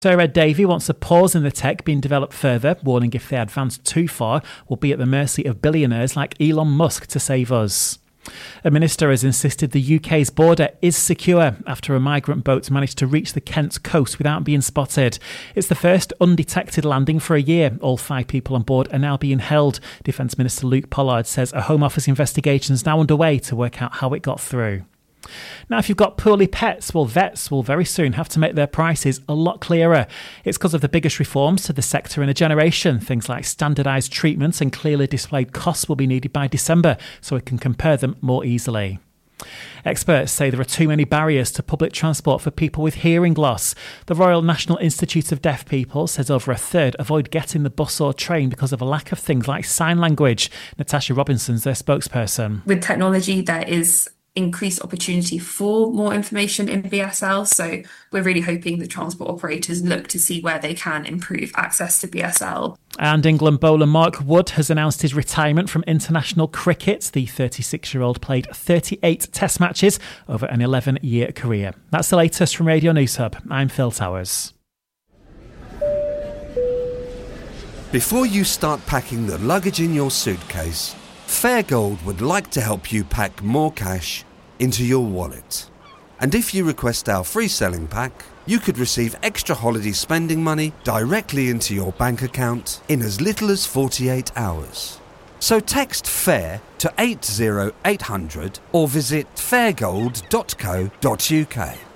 Sir Ed Davey wants a pause in the tech being developed further, warning if they advance too far, we'll be at the mercy of billionaires like Elon Musk to save us. A minister has insisted the UK's border is secure after a migrant boat managed to reach the Kent coast without being spotted. It's the first undetected landing for a year. All 5 people on board are now being held. Defence Minister Luke Pollard says a Home Office investigation is now underway to work out how it got through. Now, if you've got poorly pets, well, vets will very soon have to make their prices a lot clearer. It's because of the biggest reforms to the sector in a generation. Things like standardised treatments and clearly displayed costs will be needed by December, so we can compare them more easily. Experts say there are too many barriers to public transport for people with hearing loss. The Royal National Institute of Deaf People says over a third avoid getting the bus or train because of a lack of things like sign language. Natasha Robinson's their spokesperson. With technology, there is increased opportunity for more information in BSL. So we're really hoping that transport operators look to see where they can improve access to BSL. And England bowler Mark Wood has announced his retirement from international cricket. The 36-year-old played 38 test matches over an 11-year career. That's the latest from Radio News Hub. I'm Phil Towers. Before you start packing the luggage in your suitcase, Fairgold would like to help you pack more cash into your wallet. And if you request our free selling pack, you could receive extra holiday spending money directly into your bank account in as little as 48 hours. So text FAIR to 80800 or visit fairgold.co.uk.